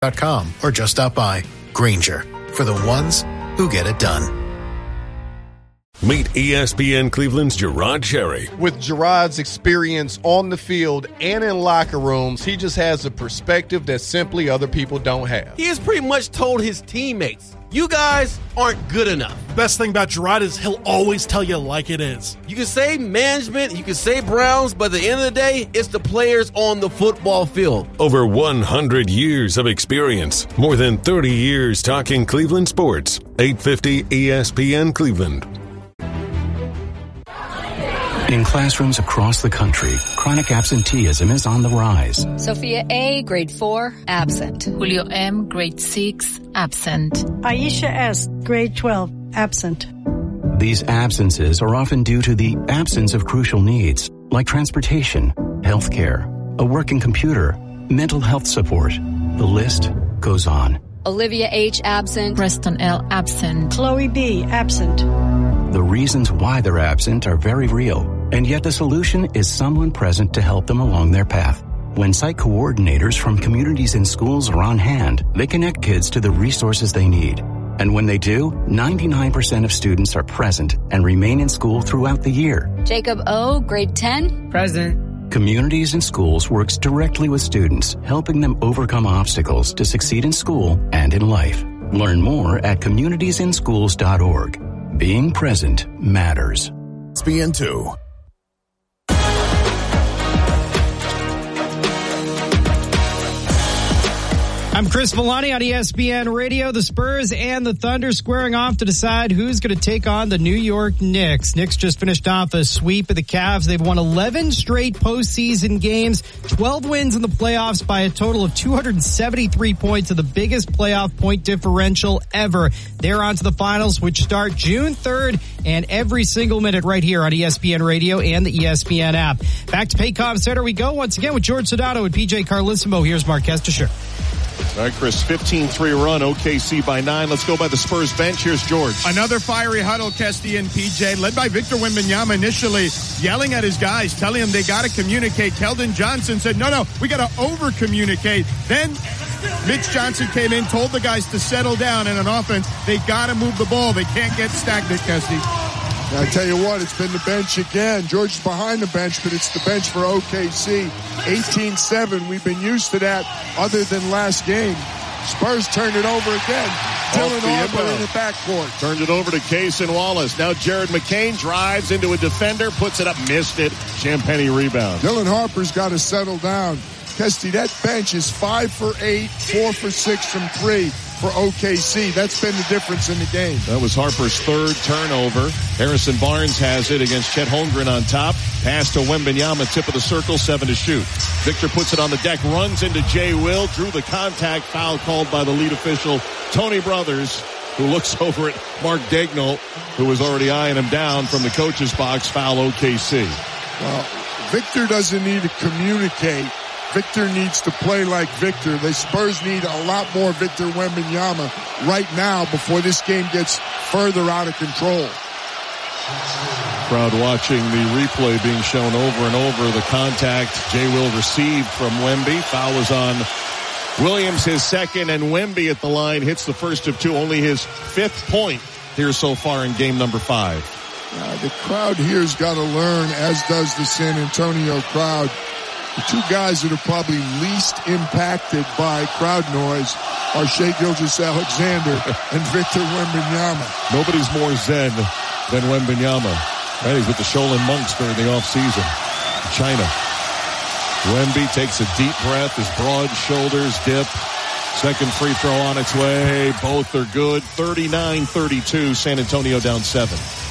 or just stop by. Grainger, for the ones who get it done. Meet ESPN Cleveland's Gerard Cherry. With Gerard's experience on the field and in locker rooms, he just has a perspective that simply other people don't have. He has pretty much told his teammates, you guys aren't good enough. The best thing about Gerard is he'll always tell you like it is. You can say management, you can say Browns, but at the end of the day, it's the players on the football field. Over 100 years of experience. More than 30 years talking Cleveland sports. 850 ESPN Cleveland. In classrooms across the country, chronic absenteeism is on the rise. Sophia A., grade 4, absent. Julio M., grade 6, absent. Aisha S., grade 12, absent. These absences are often due to the absence of crucial needs, like transportation, healthcare, a working computer, mental health support. The list goes on. Olivia H., absent. Preston L., absent. Chloe B., absent. The reasons why they're absent are very real, and yet the solution is someone present to help them along their path. When site coordinators from communities and schools are on hand, they connect kids to the resources they need. And when they do, 99% of students are present and remain in school throughout the year. Jacob O., grade 10, present. Communities and Schools works directly with students, helping them overcome obstacles to succeed in school and in life. Learn more at communitiesinschools.org. Being present matters. ESPN2. I'm Chris Villani on ESPN Radio. The Spurs and the Thunder squaring off to decide who's going to take on the New York Knicks. Knicks just finished off a sweep of the Cavs. They've won 11 straight postseason games, 12 wins in the playoffs by a total of 273 points, of the biggest playoff point differential ever. They're on to the finals, which start June 3rd, and every single minute right here on ESPN Radio and the ESPN app. Back to Paycom Center we go once again with George Sodato and PJ Carlissimo. Here's Marquez Teixeira. All right, Chris, 15-3 run, OKC by 9. Let's go by the Spurs bench. Here's George. Another fiery huddle, Kesty and PJ, led by Victor Wembanyama initially, yelling at his guys, telling them they got to communicate. Keldon Johnson said, no, we got to over-communicate. Then Mitch Johnson came in, told the guys to settle down, and on offense, they got to move the ball. They can't get stagnant, Kesty. I tell you what, it's been the bench again. George is behind the bench, but it's the bench for OKC. 18-7. We've been used to that other than last game. Spurs turned it over again. Dylan Harper in the backcourt. Turned it over to Case and Wallace. Now Jared McCain drives into a defender, puts it up, missed it. Champagny rebound. Dylan Harper's got to settle down. Kesty, that bench is 5 for 8, 4 for 6 from 3. For OKC. That's been the difference in the game. That was Harper's third turnover. Harrison Barnes has it against Chet Holmgren on top. Pass to Wembanyama, tip of the circle, 7 to shoot. Victor puts it on the deck, runs into Jay Will, drew the contact, foul called by the lead official, Tony Brothers, who looks over at Mark Daigneault, who was already eyeing him down from the coach's box, foul OKC. Well, Victor doesn't need to communicate. Victor needs to play like Victor. The Spurs need a lot more Victor Wembanyama right now before this game gets further out of control. Crowd watching the replay being shown over and over. The contact Jay Will received from Wemby. Foul is on Williams, his second, and Wemby at the line hits the first of 2. Only his 5th point here so far in game number 5. The crowd here's got to learn, as does the San Antonio crowd. The two guys that are probably least impacted by crowd noise are Shai Gilgeous-Alexander and Victor Wembanyama. Nobody's more zen than Wembanyama. Right, he's with the Shaolin Monks during the offseason in China. Wemby takes a deep breath, his broad shoulders dip. Second free throw on its way. Both are good. 39-32, San Antonio down 7.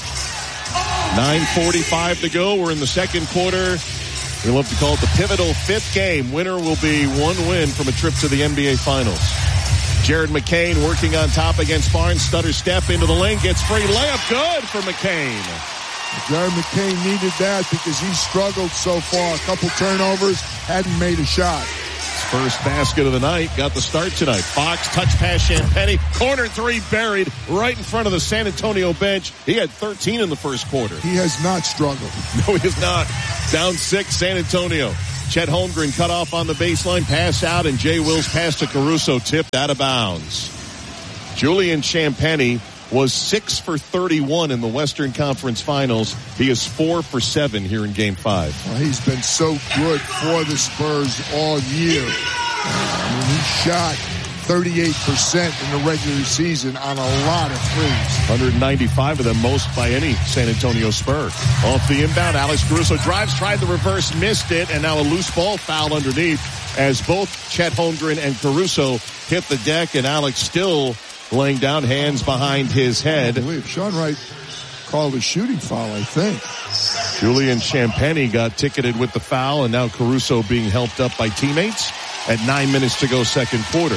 9:45 to go. We're in the second quarter. We love to call it the pivotal 5th game. Winner will be 1 win from a trip to the NBA Finals. Jared McCain working on top against Barnes. Stutter step into the lane. Gets free. Layup good for McCain. Jared McCain needed that because he struggled so far. A couple turnovers, hadn't made a shot. First basket of the night, got the start tonight. Fox, touch pass, Champagnie, corner three buried right in front of the San Antonio bench. He had 13 in the first quarter. He has not struggled. No, he has not. Down 6, San Antonio. Chet Holmgren cut off on the baseline, pass out, and Jay Will's pass to Caruso tipped out of bounds. Julian Champagnie was 6 for 31 in the Western Conference Finals. He is 4 for 7 here in Game 5. Well, he's been so good for the Spurs all year. He shot 38% in the regular season on a lot of threes. 195 of them, most by any San Antonio Spur. Off the inbound, Alex Caruso drives, tried the reverse, missed it, and now a loose ball foul underneath as both Chet Holmgren and Caruso hit the deck, and Alex still laying down, hands behind his head. I believe Sean Wright called a shooting foul, I think. Julian Champagnie got ticketed with the foul, and now Caruso being helped up by teammates at 9 minutes to go second quarter.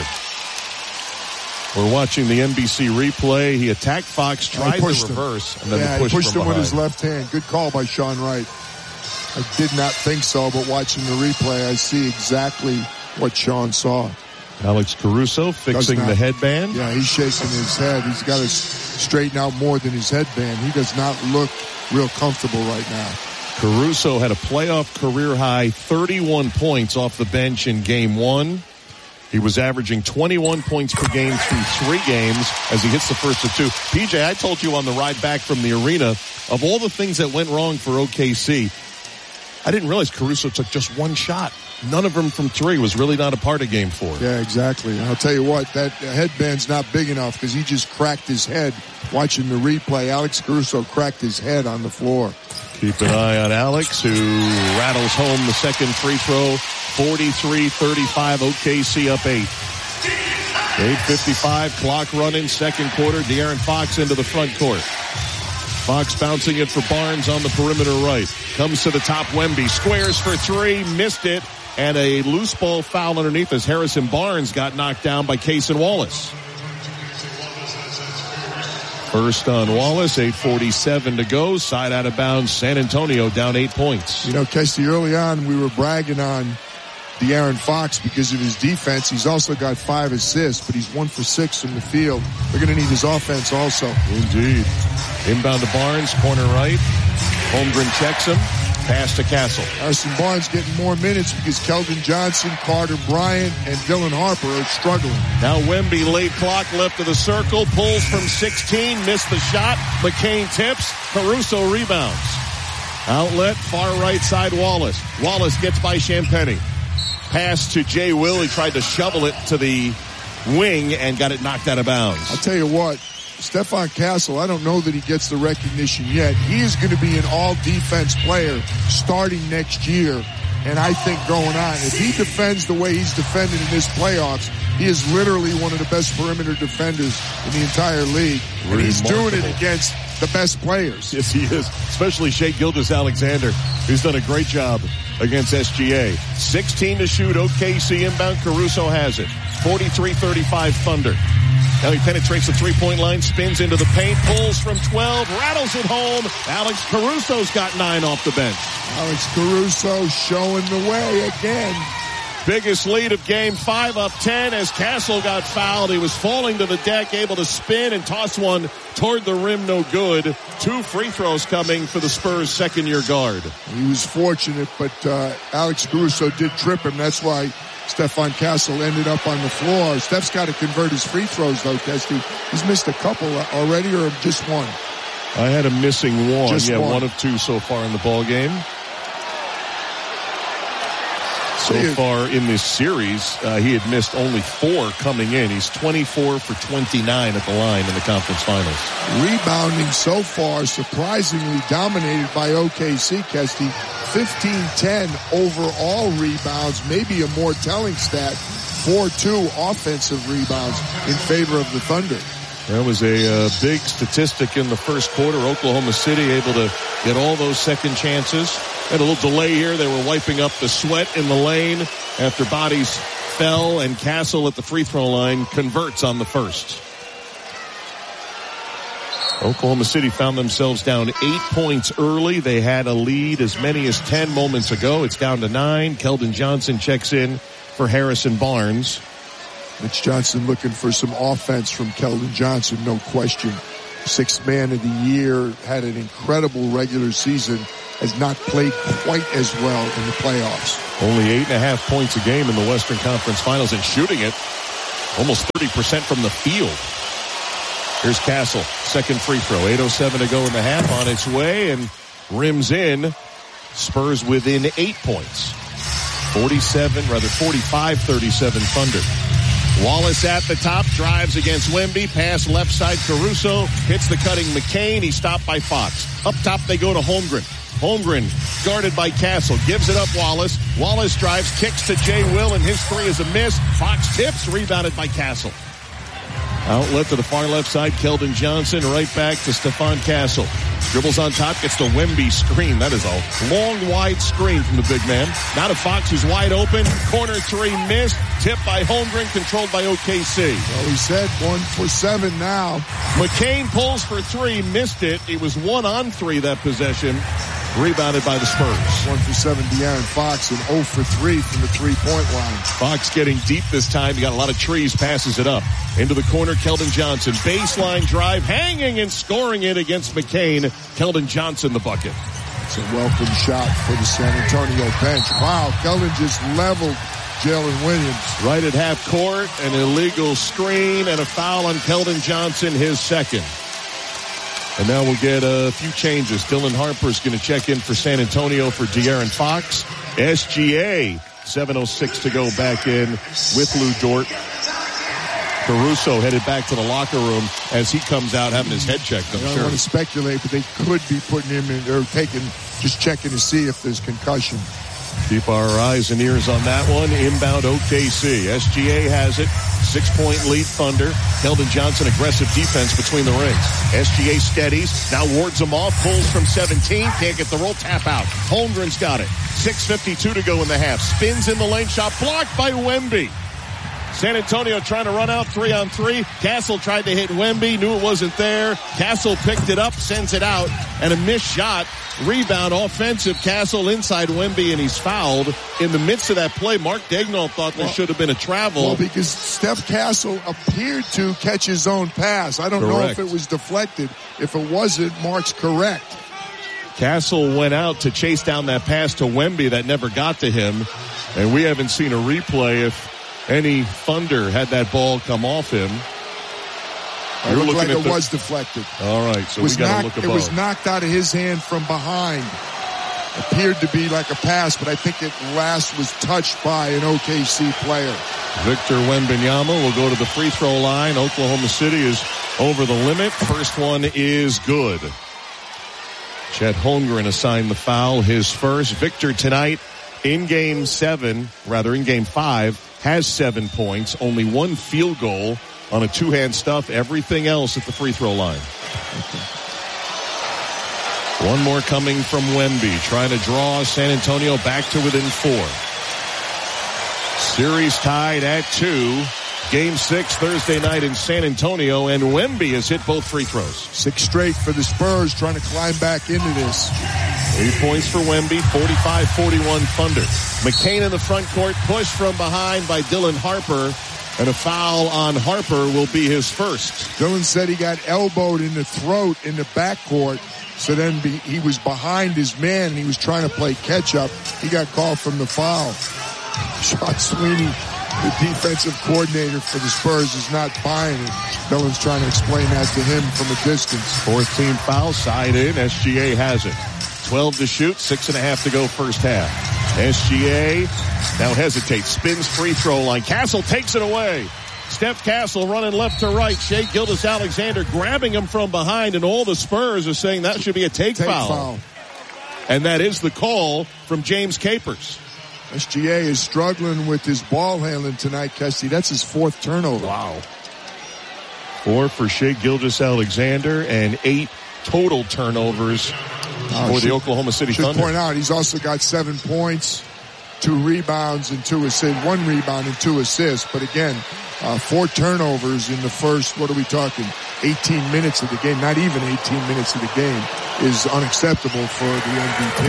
We're watching the NBC replay. He attacked Fox, tried the reverse, and then he pushed him with his behind. left hand. Good call by Sean Wright. I did not think so, but watching the replay, I see exactly what Sean saw. Alex Caruso fixing the headband. Yeah, he's shaking his head. He's got to straighten out more than his headband. He does not look real comfortable right now. Caruso had a playoff career high 31 points off the bench in Game 1. He was averaging 21 points per game through 3 games as he hits the first of 2. PJ, I told you on the ride back from the arena, of all the things that went wrong for OKC, I didn't realize Caruso took just 1 shot. None of them from 3 was really not a part of Game 4. Yeah, exactly. And I'll tell you what, that headband's not big enough because he just cracked his head watching the replay. Alex Caruso cracked his head on the floor. Keep an eye on Alex, who rattles home the second free throw. 43-35, OKC up 8. 8:55, clock running, second quarter. De'Aaron Fox into the front court. Fox bouncing it for Barnes on the perimeter right. Comes to the top, Wemby. Squares for 3, missed it. And a loose ball foul underneath as Harrison Barnes got knocked down by Cason Wallace. First on Wallace, 8:47 to go. Side out of bounds, San Antonio down 8 points. You know, Kesty, early on we were bragging on De'Aaron Fox because of his defense. He's also got 5 assists, but he's 1 for 6 from the field. They're going to need his offense also. Indeed. Inbound to Barnes, corner right. Holmgren checks him. Pass to Castle. Harrison Barnes getting more minutes because Keldon Johnson, Carter Bryant, and Dylan Harper are struggling. Now Wemby, late clock, left of the circle, pulls from 16, missed the shot. McCain tips, Caruso rebounds. Outlet, far right side, Wallace. Wallace gets by Champagnie. Pass to Jay Will. He tried to shovel it to the wing and got it knocked out of bounds. I'll tell you what, Stephon Castle, I don't know that he gets the recognition yet. He is going to be an all-defense player starting next year, and I think going on. If he defends the way he's defended in this playoffs, he is literally one of the best perimeter defenders in the entire league. And he's doing it against the best players. Yes, he is, especially Shai Gilgeous-Alexander, who's done a great job against SGA. 16 to shoot, OKC inbound, Caruso has it. 43-35 Thunder. Now he penetrates the three-point line, spins into the paint, pulls from 12, rattles it home. Alex Caruso's got 9 off the bench. Alex Caruso showing the way again. Biggest lead of Game 5, up 10 as Castle got fouled. He was falling to the deck, able to spin and toss one toward the rim, no good. 2 free throws coming for the Spurs' second-year guard. He was fortunate, but Alex Caruso did trip him. That's why Stephon Castle ended up on the floor. Steph's got to convert his free throws, though, Kesty. He's missed a couple already, or just one? I had him missing one. Just one. 1 of 2 so far in the ball game. So far in this series, he had missed only 4 coming in. He's 24 for 29 at the line in the conference finals. Rebounding so far, surprisingly dominated by OKC, Kesty. 15-10 overall rebounds, maybe a more telling stat. 4-2 offensive rebounds in favor of the Thunder. That was a big statistic in the first quarter. Oklahoma City able to get all those second chances. Had a little delay here. They were wiping up the sweat in the lane after bodies fell, and Castle at the free throw line converts on the first. Oklahoma City found themselves down 8 points early. They had a lead as many as 10 moments ago. It's down to 9. Keldon Johnson checks in for Harrison Barnes. Mitch Johnson looking for some offense from Keldon Johnson, no question. Sixth man of the year, had an incredible regular season, has not played quite as well in the playoffs. Only 8.5 points a game in the Western Conference Finals and shooting it almost 30% from the field. Here's Castle, second free throw, 8:07 to go in the half, on its way and rims in. Spurs within 8 points. 45-37 Thunder. Wallace at the top, drives against Wemby, pass left side Caruso, hits the cutting McCain, he's stopped by Fox. Up top they go to Holmgren. Holmgren guarded by Castle, gives it up Wallace. Wallace drives, kicks to Jay Will, and his three is a miss. Fox tips, rebounded by Castle. Outlet to the far left side, Keldon Johnson, right back to Stephon Castle. Dribbles on top, gets the Wemby screen. That is a long, wide screen from the big man. Now to Fox, who's wide open. Corner three missed. Tipped by Holmgren, controlled by OKC. Well, he said 1 for 7 now. McCain pulls for three, missed it. He was 1 on 3 that possession. Rebounded by the Spurs. 1 for 7, De'Aaron Fox, and 0 for 3 from the three-point line. Fox getting deep this time. He got a lot of trees, passes it up. Into the corner, Keldon Johnson. Baseline drive, hanging and scoring it against McCain. Keldon Johnson, the bucket. It's a welcome shot for the San Antonio bench. Wow, Keldon just leveled Jalen Williams. Right at half court, an illegal screen and a foul on Keldon Johnson, his second. And now we'll get a few changes. Dylan Harper's going to check in for San Antonio for De'Aaron Fox. SGA, 7:06 to go back in with Lou Dort. Caruso headed back to the locker room as he comes out having his head checked, I'm sure. I don't want to speculate, but they could be putting him in, or just checking to see if there's concussion. Keep our eyes and ears on that one. Inbound OKC. SGA has it. 6-point lead Thunder. Keldon Johnson, aggressive defense between the rings. SGA steadies. Now wards them off. Pulls from 17. Can't get the roll. Tap out. Holmgren's got it. 6:52 to go in the half. Spins in the lane. Shot blocked by Wemby. San Antonio trying to run out 3-on-3. Castle tried to hit Wemby. Knew it wasn't there. Castle picked it up. Sends it out. And a missed shot. Rebound offensive. Castle inside Wemby, and he's fouled. In the midst of that play, Mark Daigneault thought there should have been a travel. Well, because Steph Castle appeared to catch his own pass. I don't know if it was deflected. If it wasn't, Mark's correct. Castle went out to chase down that pass to Wemby that never got to him. And we haven't seen a replay if any Thunder had that ball come off him. It looked like it was deflected. All right, so we got to look above. It was knocked out of his hand from behind. Appeared to be like a pass, but I think it last was touched by an OKC player. Victor Wembanyama will go to the free throw line. Oklahoma City is over the limit. First one is good. Chet Holmgren assigned the foul, his first. Victor tonight in game 5, has 7 points, only 1 field goal on a two-hand stuff, everything else at the free throw line. One more coming from Wemby, trying to draw San Antonio back to within 4. Series tied at 2. Game 6 Thursday night in San Antonio, and Wemby has hit both free throws. 6 straight for the Spurs, trying to climb back into this. 8 points for Wemby, 45-41 Thunder. McCain in the front court, pushed from behind by Dylan Harper, and a foul on Harper will be his first. Dylan said he got elbowed in the throat in the backcourt, so then he was behind his man, and he was trying to play catch-up. He got called from the foul. Sean Sweeney, the defensive coordinator for the Spurs, is not buying it. Dylan's trying to explain that to him from a distance. 4th team foul, side in. SGA has it. 12 to shoot, 6.5 to go first half. SGA now hesitates, spins free throw line. Castle takes it away. Steph Castle running left to right. Shai Gilgeous-Alexander grabbing him from behind, and all the Spurs are saying that should be a take foul. And that is the call from James Capers. SGA is struggling with his ball handling tonight, Kesty. That's his 4th turnover. Wow. 4 for Shai Gilgeous-Alexander and 8 total turnovers for the Oklahoma City Thunder. Should point out, he's also got 7 points, 2 rebounds, and 2 assists. 1 rebound and 2 assists. But again, 4 turnovers in the first, 18 minutes of the game. Not even 18 minutes of the game is unacceptable for the MVP.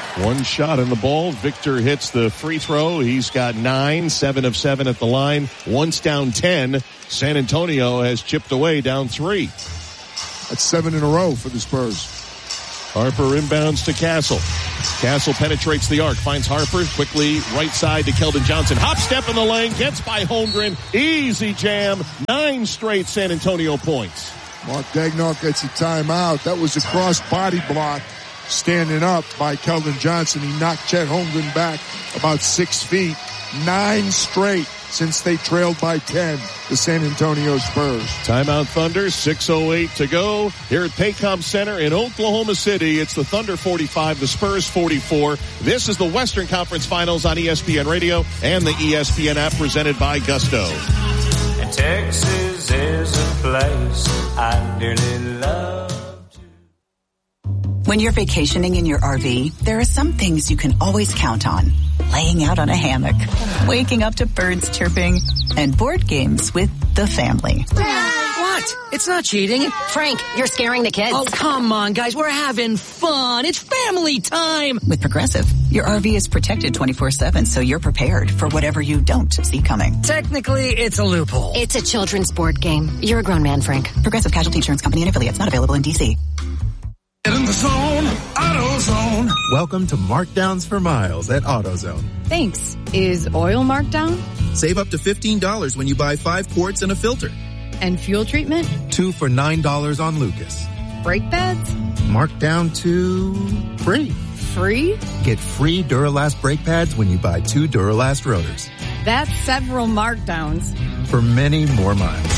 One shot on the ball. Victor hits the free throw. He's got 9, 7 of 7 at the line. Once down 10. San Antonio has chipped away down 3. That's 7 in a row for the Spurs. Harper inbounds to Castle. Castle penetrates the arc, finds Harper, quickly right side to Keldon Johnson. Hop step in the lane, gets by Holmgren. Easy jam. 9 straight San Antonio points. Mark Daigneault gets a timeout. That was a cross body block standing up by Keldon Johnson. He knocked Chet Holmgren back about 6 feet. 9 straight since they trailed by 10, the San Antonio Spurs. Timeout Thunder, 6:08 to go here at Paycom Center in Oklahoma City. It's the Thunder 45, the Spurs 44. This is the Western Conference Finals on ESPN Radio and the ESPN app presented by Gusto. And Texas is a place I dearly love. When you're vacationing in your RV, there are some things you can always count on. Laying out on a hammock, waking up to birds chirping, and board games with the family. What? It's not cheating. Frank, you're scaring the kids. Oh, come on, guys. We're having fun. It's family time. With Progressive, your RV is protected 24/7, so you're prepared for whatever you don't see coming. Technically, it's a loophole. It's a children's board game. You're a grown man, Frank. Progressive Casualty Insurance Company and affiliates, not available in D.C. In the zone, AutoZone. Welcome to Markdowns for Miles at AutoZone. Thanks. Is oil marked down? Save up to $15 when you buy 5 quarts and a filter. And fuel treatment? 2 for $9 on Lucas. Brake pads? Marked down to free. Free? Get free Duralast brake pads when you buy 2 Duralast rotors. That's several markdowns. For many more miles.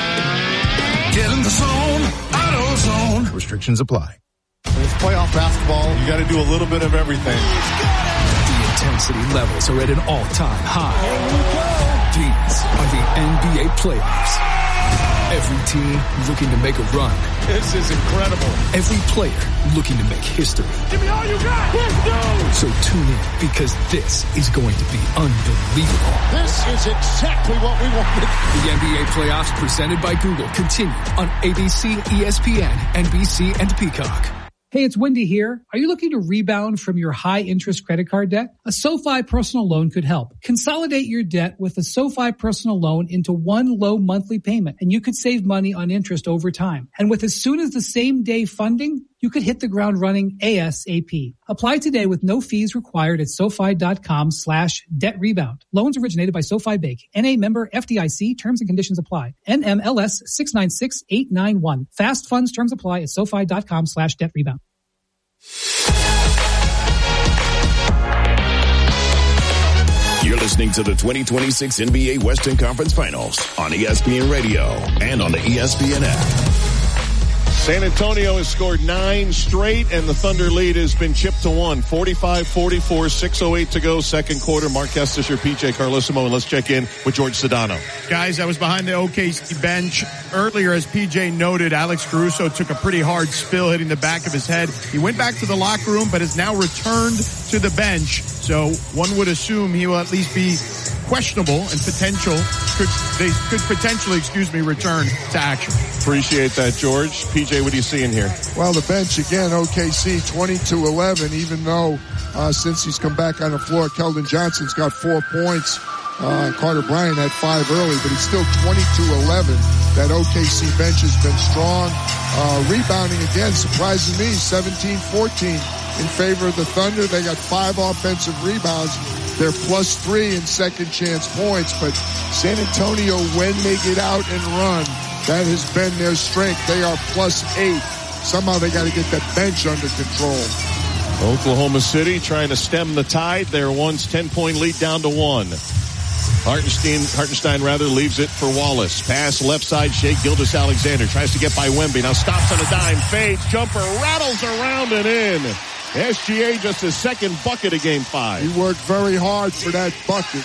Get in the zone, AutoZone. Restrictions apply. It's playoff basketball. You got to do a little bit of everything. The intensity levels are at an all-time high. These are the NBA playoffs. Every team looking to make a run. This is incredible. Every player looking to make history. Give me all you got. Let's go. So tune in because this is going to be unbelievable. This is exactly what we wanted. The NBA playoffs presented by Google continue on ABC, ESPN, NBC, and Peacock. Hey, it's Wendy here. Are you looking to rebound from your high-interest credit card debt? A SoFi personal loan could help. Consolidate your debt with a SoFi personal loan into one low monthly payment, and you could save money on interest over time. And with as soon as the same day funding, you could hit the ground running ASAP. Apply today with no fees required at SoFi.com/debt rebound. Loans originated by SoFi Bank. NA member FDIC. Terms and conditions apply. NMLS 696891. Fast funds terms apply at SoFi.com/debt rebound. You're listening to the 2026 NBA Western Conference Finals on ESPN Radio and on the ESPN app. San Antonio has scored 9 straight, and the Thunder lead has been chipped to 1. 45-44, 6:08 to go, second quarter. Mark Kestisher, PJ Carlesimo, and let's check in with George Sedano. Guys, I was behind the OKC bench earlier. As PJ noted, Alex Caruso took a pretty hard spill hitting the back of his head. He went back to the locker room, but has now returned to the bench. So one would assume he will at least be questionable and could potentially return to action. Appreciate that, George. PJ, what are you seeing here? Well, the bench again, OKC 20-11, even though since he's come back on the floor, Keldon Johnson's got 4 points. Carter Bryant had 5 early, but he's still 22-11. That OKC bench has been strong. Rebounding again, surprising me, 17-14 in favor of the Thunder. They got 5 offensive rebounds. They're +3 in second chance points, but San Antonio, when they get out and run, that has been their strength. They are +8. Somehow they got to get that bench under control. Oklahoma City trying to stem the tide. Their once 10-point lead down to 1. Hartenstein leaves it for Wallace. Pass left side, Shea Gilgeous-Alexander tries to get by Wemby. Now stops on a dime, fades, jumper, rattles around and in. SGA just his second bucket of Game 5. He worked very hard for that bucket.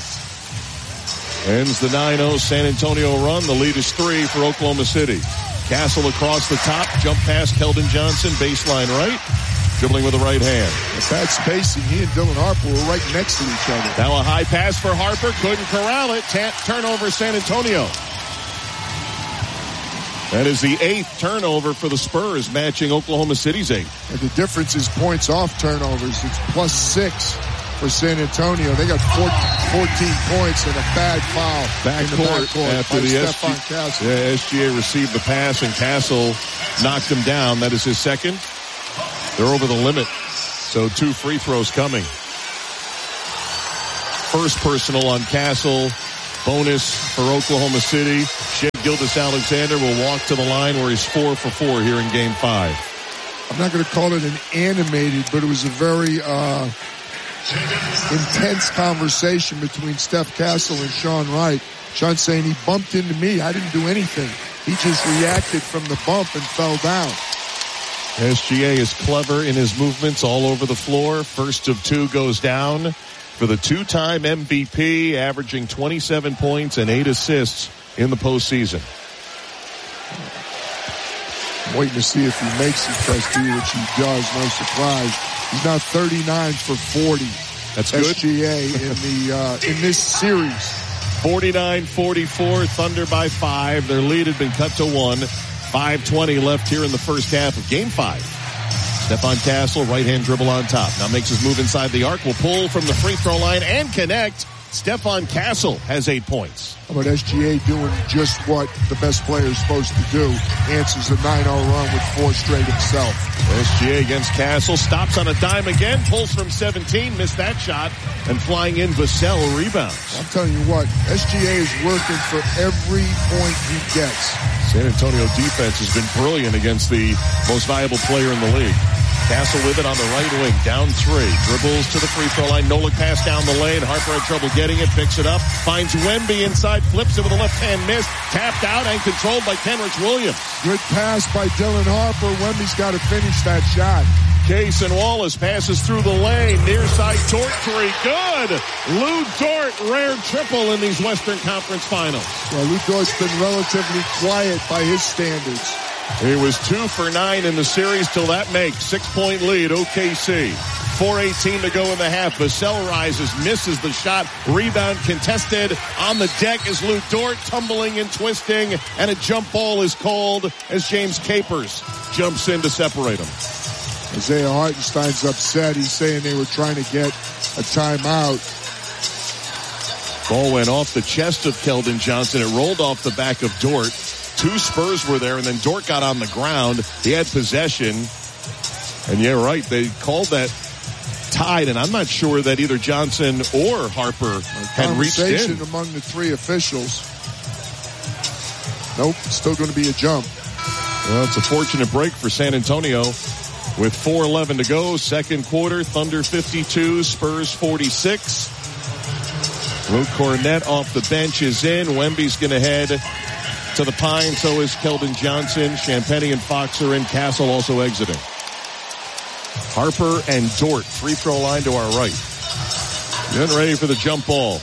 Ends the 9-0 San Antonio run. The lead is 3 for Oklahoma City. Castle across the top, jump past Keldon Johnson, baseline right. Dribbling with the right hand. Bad spacing. He and Dylan Harper were right next to each other. Now a high pass for Harper. Couldn't corral it. Turnover San Antonio. That is the 8th turnover for the Spurs, matching Oklahoma City's 8. And the difference is points off turnovers. It's +6 for San Antonio. They got 14 points and a bad foul. Backcourt after the SGA received the pass and Castle knocked him down. That is his second. They're over the limit. So 2 free throws coming. First personal on Castle. Bonus for Oklahoma City. Shea Gilgeous-Alexander will walk to the line where he's 4 for 4 here in Game 5. I'm not going to call it an animated, but it was a very intense conversation between Steph Castle and Sean Wright. Sean saying he bumped into me. I didn't do anything. He just reacted from the bump and fell down. SGA is clever in his movements all over the floor. First of 2 goes down for the 2-time MVP, averaging 27 points and 8 assists in the postseason. I'm waiting to see if he makes it, Trustee, which he does. No surprise. He's now 39 for 40. That's good. SGA in this series. 49-44, Thunder by 5. Their lead had been cut to 1. 5:20 left here in the first half of Game 5. Stephon Castle, right-hand dribble on top. Now makes his move inside the arc. Will pull from the free throw line and connect. Stephon Castle has 8 points. How about SGA doing just what the best player is supposed to do? Answers a 9-0 run with 4 straight himself. SGA against Castle. Stops on a dime again. Pulls from 17. Missed that shot. And flying in, Vassell rebounds. I'm telling you what, SGA is working for every point he gets. San Antonio defense has been brilliant against the most valuable player in the league. Castle with it on the right wing, down 3. Dribbles to the free throw line. No look pass down the lane. Harper had trouble getting it. Picks it up. Finds Wemby inside. Flips it with a left hand miss. Tapped out and controlled by Kenrich Williams. Good pass by Dylan Harper. Wemby's got to finish that shot. Case and Wallace passes through the lane. Near side Dort 3. Good. Lou Dort, rare triple in these Western Conference Finals. Well, Lou Dort's been relatively quiet by his standards. He was 2 for 9 in the series till that makes 6-point lead OKC. 4:18 to go in the half. Vassell rises, misses the shot. Rebound contested. On the deck is Lou Dort, tumbling and twisting, and a jump ball is called as James Capers jumps in to separate him. Isaiah Hartenstein's upset. He's saying they were trying to get a timeout. Ball went off the chest of Keldon Johnson. It rolled off the back of Dort. 2 Spurs were there, and then Dort got on the ground. He had possession. And yeah, right, they called that tied, and I'm not sure that either Johnson or Harper had reached in. Conversation among the 3 officials. Nope, still going to be a jump. Well, it's a fortunate break for San Antonio. With 4:11 to go, second quarter, Thunder 52, Spurs 46. Luke Cornett off the bench is in. Wemby's going to head to the Pine. So is Keldon Johnson. Champagnie and Fox are in. Castle also exiting. Harper and Dort, free throw line to our right. Getting ready for the jump ball.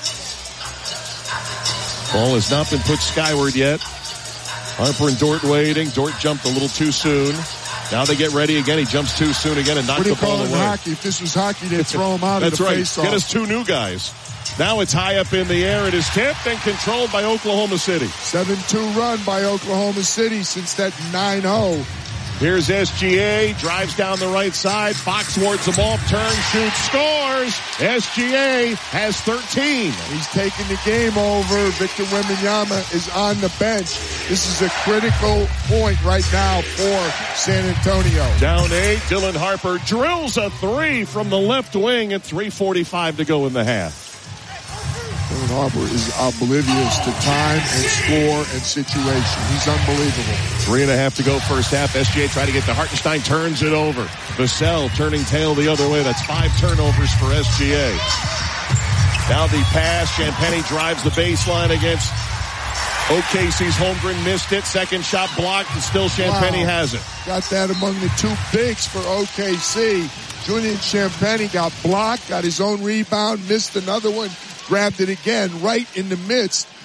Ball has not been put skyward yet. Harper and Dort waiting. Dort jumped a little too soon. Now they get ready again. He jumps too soon again and knocks the ball away. Hockey? If this was hockey, they'd throw him out of the face-off. Get us 2 new guys. Now it's high up in the air. It is tipped and controlled by Oklahoma City. 7-2 run by Oklahoma City since that 9-0. Here's SGA, drives down the right side. Fox wards the ball, turns, shoots, scores. SGA has 13. He's taking the game over. Victor Wembanyama is on the bench. This is a critical point right now for San Antonio. Down 8, Dylan Harper drills a 3 from the left wing at 3:45 to go in the half. Dylan Harper is oblivious to time and score and situation. He's unbelievable. 3.5 to go first half. SGA tried to get to Hartenstein, turns it over. Vassell turning tail the other way. That's 5 turnovers for SGA. Now the pass. Champagnie drives the baseline against OKC's Holmgren. Missed it. Second shot blocked, and still Champagnie has it. Got that among the 2 bigs for OKC. Julian Champagnie got blocked, got his own rebound, missed another one. Grabbed it again right in the midst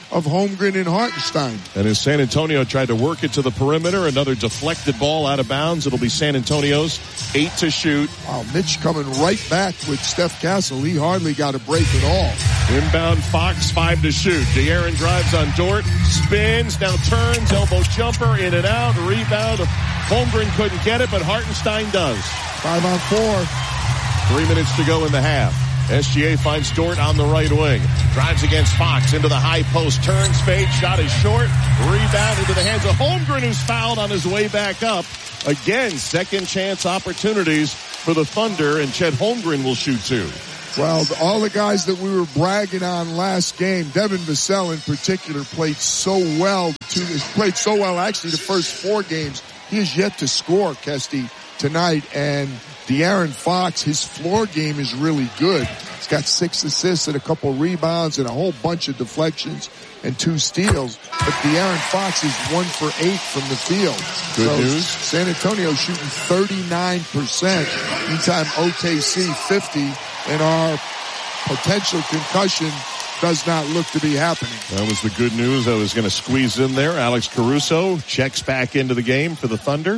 of Holmgren and Hartenstein. And as San Antonio tried to work it to the perimeter, another deflected ball out of bounds. It'll be San Antonio's 8 to shoot. Wow, Mitch coming right back with Steph Castle. He hardly got a break at all. Inbound Fox, 5 to shoot. De'Aaron drives on Dort, spins, now turns, elbow jumper, in and out, rebound. Holmgren couldn't get it, but Hartenstein does. 5 on 4. 3 minutes to go in the half. SGA finds Dort on the right wing. Drives against Fox into the high post. Turns, fade, shot is short. Rebound into the hands of Holmgren, who's fouled on his way back up. Again, second chance opportunities for the Thunder, and Chet Holmgren will shoot 2. Well, all the guys that we were bragging on last game, Devin Vassell in particular, played so well. Played so well actually the first 4 games. He has yet to score, Kesty, tonight. And De'Aaron Fox, his floor game is really good. He's got 6 assists and a couple rebounds and a whole bunch of deflections and 2 steals. But De'Aaron Fox is 1 for 8 from the field. Good news. San Antonio shooting 39%. Meantime, OKC 50, and our potential concussion does not look to be happening. That was the good news I was going to squeeze in there. Alex Caruso checks back into the game for the Thunder.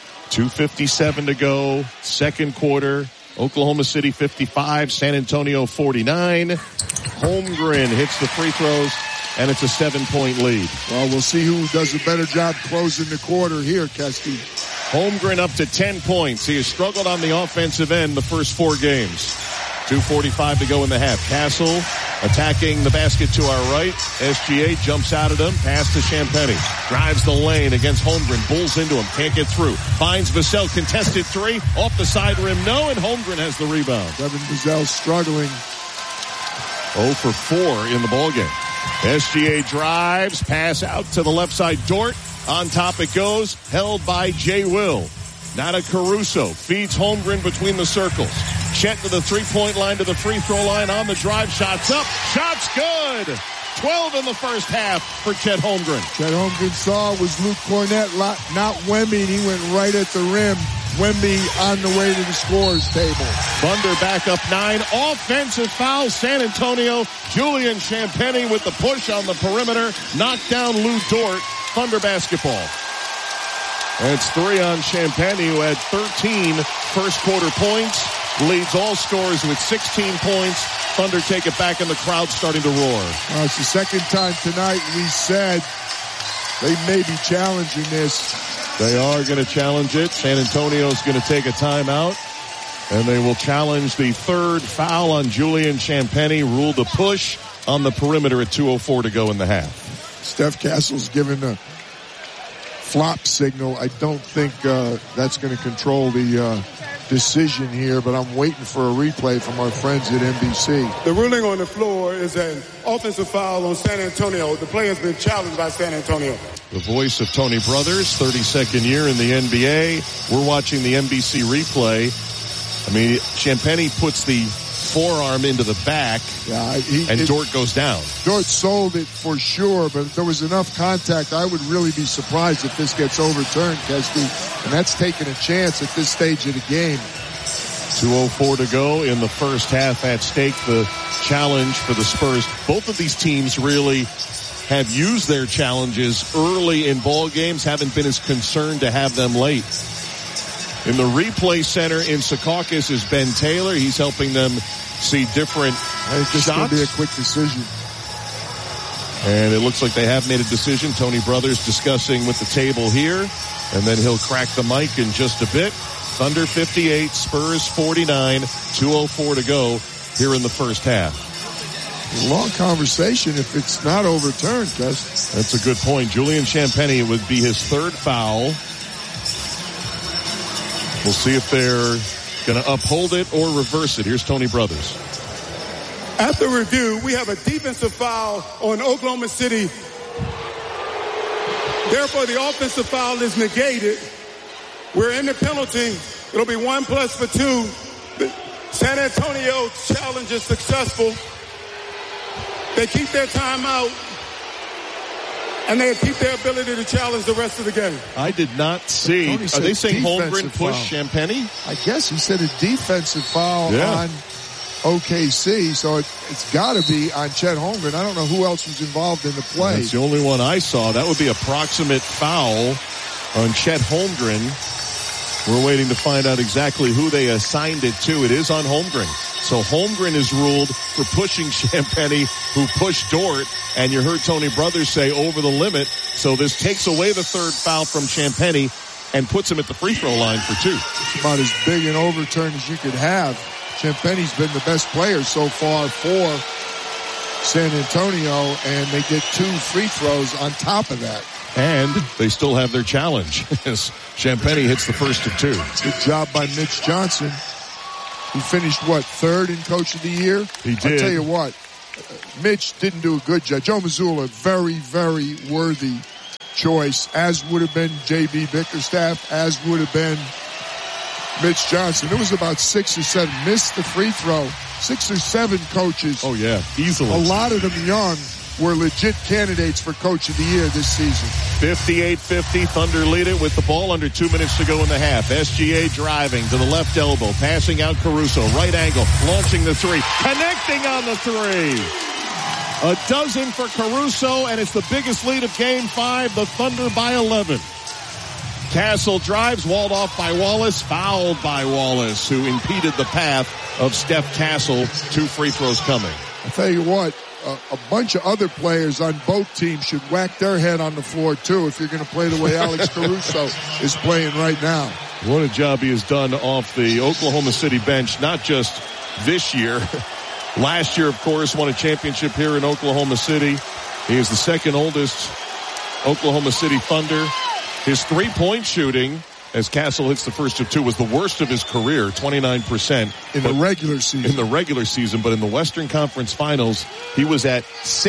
2:57 to go, second quarter. Oklahoma City 55, San Antonio 49. Holmgren hits the free throws, and it's a 7-point lead. Well, we'll see who does a better job closing the quarter here, Kesty. Holmgren up to 10 points. He has struggled on the offensive end the first 4 games. 2:45 to go in the half. Castle attacking the basket to our right. SGA jumps out at him. Pass to Champagnie. Drives the lane against Holmgren. Bulls into him. Can't get through. Finds Vassell. Contested 3. Off the side rim. No, and Holmgren has the rebound. Devin Vassell struggling. 0 for 4 in the ballgame. SGA drives. Pass out to the left side. Dort. On top it goes. Held by Jay Will. Now to Caruso. Feeds Holmgren between the circles. Chet to the three-point line, to the free throw line, on the drive, shots up, shots good. 12 in the first half for Chet Holmgren. Chet Holmgren saw was Luke Cornett, not Wemby, and he went right at the rim. Wemby on the way to the scorer's table. Thunder back up 9. Offensive foul, San Antonio. Julian Champagnie with the push on the perimeter. Knocked down Lou Dort. Thunder basketball. That's 3 on Champagnie, who had 13 first quarter points. Leads all scorers with 16 points. Thunder take it back, and the crowd starting to roar. It's the second time tonight we said they may be challenging this. They are going to challenge it. San Antonio's going to take a timeout, and they will challenge the 3rd foul on Julian Champagnie. Rule the push on the perimeter at 2:04 to go in the half. Steph Castle's given a flop signal. I don't think that's going to control the decision here, but I'm waiting for a replay from our friends at NBC. The ruling on the floor is an offensive foul on San Antonio. The play has been challenged by San Antonio. The voice of Tony Brothers, 32nd year in the NBA. We're watching the NBC replay. I mean, Champagnie puts the forearm into the back, and Dort goes down. Dort sold it for sure, but if there was enough contact, I would really be surprised if this gets overturned, Kesty. And that's taking a chance at this stage of the game. 2:04 to go in the first half. At stake, the challenge for the Spurs. Both of these teams really have used their challenges early in ball games, haven't been as concerned to have them late. In the replay center in Secaucus is Ben Taylor. He's helping them see different I think this is going to be a quick decision. And it looks like they have made a decision. Tony Brothers discussing with the table here. And then he'll crack the mic in just a bit. Thunder 58, Spurs 49, 2:04 to go here in the first half. A long conversation if it's not overturned, Gus. That's a good point. Julian Champagnie would be his 3rd foul. We'll see if they're going to uphold it or reverse it. Here's Tony Brothers. After review, we have a defensive foul on Oklahoma City. Therefore, the offensive foul is negated. We're in the penalty. It'll be 1 plus for 2. The San Antonio challenge is successful. They keep their timeout, and they keep their ability to challenge the rest of the game. I did not see. Are they saying Holmgren pushed Champagnie? I guess he said a defensive foul on OKC, so it's got to be on Chet Holmgren. I don't know who else was involved in the play. That's the only one I saw. That would be a proximate foul on Chet Holmgren. We're waiting to find out exactly who they assigned it to. It is on Holmgren. So Holmgren is ruled for pushing Champagnie, who pushed Dort, and you heard Tony Brothers say over the limit. So this takes away the third foul from Champagnie and puts him at the free throw line for 2. It's about as big an overturn as you could have. Champagnie's been the best player so far for San Antonio, and they get 2 free throws on top of that. And they still have their challenge as Champagnie hits the first of 2. Good job by Mitch Johnson. He finished, third in Coach of the Year? He did. I'll tell you what, Mitch didn't do a good job. Joe Mazzulla, very, very worthy choice, as would have been J.B. Bickerstaff, as would have been Mitch Johnson. It was about 6 or 7. Missed the free throw. 6 or 7 coaches. Oh, yeah, easily. A lot of them young were legit candidates for Coach of the Year this season. 58-50, Thunder lead it with the ball under 2 minutes to go in the half. SGA driving to the left elbow, passing out Caruso, right angle, launching the 3, connecting on the 3. A dozen for Caruso, and it's the biggest lead of Game 5, the Thunder by 11. Castle drives, walled off by Wallace, fouled by Wallace, who impeded the path of Steph Castle. 2 free throws coming. I'll tell you what, a bunch of other players on both teams should whack their head on the floor, too, if you're going to play the way Alex Caruso is playing right now. What a job he has done off the Oklahoma City bench, not just this year. Last year, of course, won a championship here in Oklahoma City. He is the second oldest Oklahoma City Thunder. His three-point shooting, as Castle hits the first of 2, was the worst of his career, 29%. In the regular season. In the regular season, but in the Western Conference Finals, he was at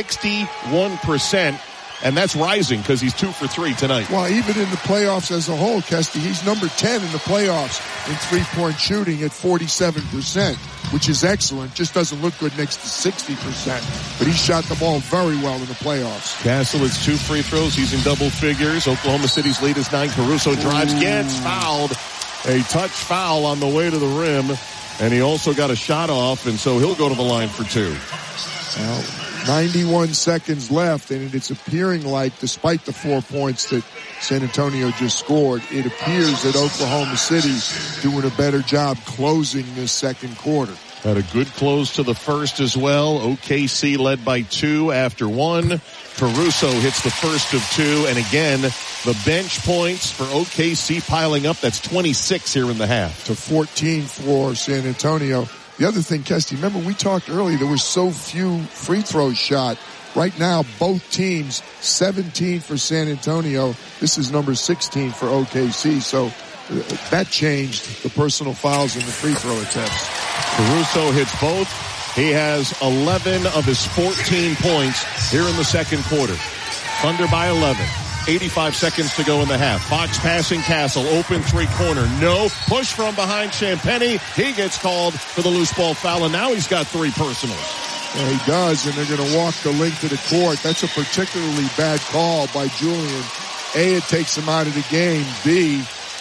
61%, and that's rising because he's 2 for 3 tonight. Well, even in the playoffs as a whole, Kesty, he's number 10 in the playoffs in three-point shooting at 47%, which is excellent. Just doesn't look good next to 60%, but he shot the ball very well in the playoffs. Castle has 2 free throws. He's in double figures. Oklahoma City's lead is 9. Caruso drives, gets fouled. A touch foul on the way to the rim, and he also got a shot off, and so he'll go to the line for 2. Well, 91 seconds left, and it's appearing like, despite the 4 points that San Antonio just scored, it appears that Oklahoma City's doing a better job closing this second quarter. Had a good close to the first as well. OKC led by 2 after 1. Caruso hits the first of 2, and again, the bench points for OKC piling up. That's 26 here in the half. To 14 for San Antonio. The other thing, Kesty, remember we talked earlier, there were so few free throws shot. Right now, both teams, 17 for San Antonio. This is number 16 for OKC. So that changed the personal fouls and the free throw attempts. Caruso hits both. He has 11 of his 14 points here in the second quarter. Thunder by 11. 85 seconds to go in the half. Fox passing Castle. Open 3-corner. No. Push from behind Champagnie. He gets called for the loose ball foul, and now he's got 3 personals. Yeah, he does, and they're going to walk the length of the court. That's a particularly bad call by Julian. A, it takes him out of the game. B,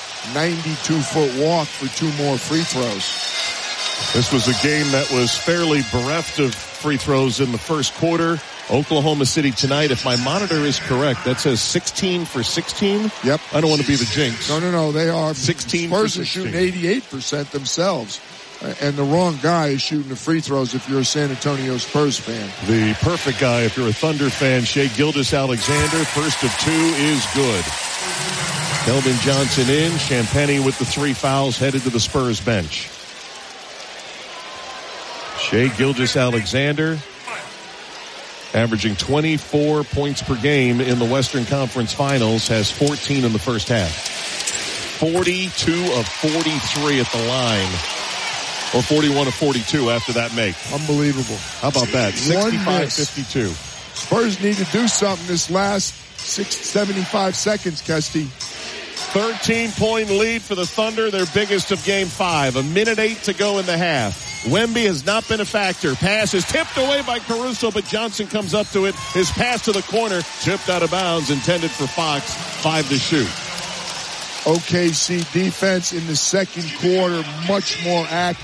92-foot walk for 2 more free throws. This was a game that was fairly bereft of free throws in the first quarter. Oklahoma City tonight, if my monitor is correct, that says 16 for 16. Yep. I don't want to be the jinx. No. They are 16 Spurs for 16. are shooting 88% themselves. And the wrong guy is shooting the free throws if you're a San Antonio Spurs fan. The perfect guy if you're a Thunder fan, Shai Gilgeous-Alexander. First of 2 is good. Keldon Johnson in. Champagnie with the 3 fouls headed to the Spurs bench. Shai Gilgeous-Alexander averaging 24 points per game in the Western Conference Finals, has 14 in the first half. 42 of 43 at the line. Or 41 of 42 after that make. Unbelievable. How about that? 65-52. Spurs need to do something this last 75 seconds, Kesty. 13-point lead for the Thunder, their biggest of Game 5. 1:08 to go in the half. Wemby has not been a factor. Pass is tipped away by Caruso, but Johnson comes up to it. His pass to the corner, tipped out of bounds, intended for Fox. 5 to shoot. OKC defense in the second quarter, much more active.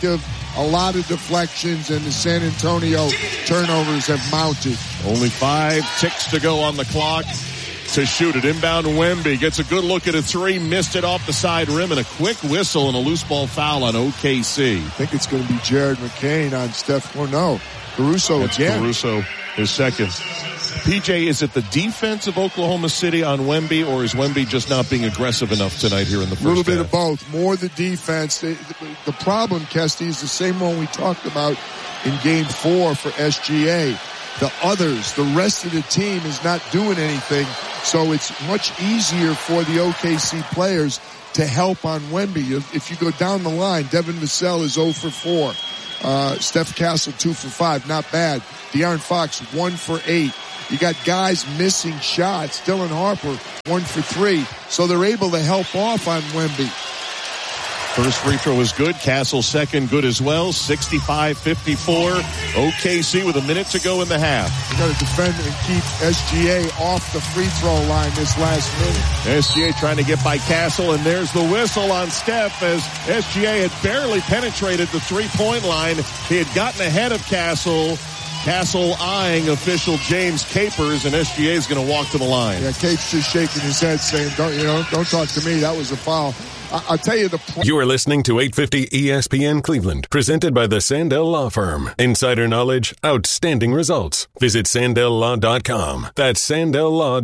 a lot of deflections, and the San Antonio turnovers have mounted. Only 5 ticks to go on the clock to shoot it. Inbound Wemby gets a good look at a three, missed it off the side rim, and a quick whistle and a loose ball foul on OKC. I think it's going to be Jared McCain on Steph. Oh, no. Caruso again. Caruso is second. PJ, is it the defense of Oklahoma City on Wemby, or is Wemby just not being aggressive enough tonight here in the first half? A little bit of both. More the defense. The problem, Kesty, is the same one we talked about in Game 4 for SGA. The others, the rest of the team is not doing anything, so it's much easier for the OKC players to help on Wemby. If you go down the line, Devin Vassell is 0 for 4. Steph Castle 2 for 5, not bad. De'Aaron Fox 1 for 8. You got guys missing shots. Dylan Harper 1 for 3. So they're able to help off on Wemby. First free throw is good. Castle second, good as well. 65-54. OKC with a minute to go in the half. You got to defend and keep SGA off the free throw line this last minute. SGA trying to get by Castle, and there's the whistle on Steph as SGA had barely penetrated the three-point line. He had gotten ahead of Castle. Castle eyeing official James Capers, and SGA is going to walk to the line. Yeah, Capes just shaking his head saying, don't talk to me. That was a foul. I'll tell you You are listening to 850 ESPN Cleveland, presented by the Sandell Law Firm. Insider knowledge, outstanding results. Visit SandellLaw.com. That's SandellLaw.com.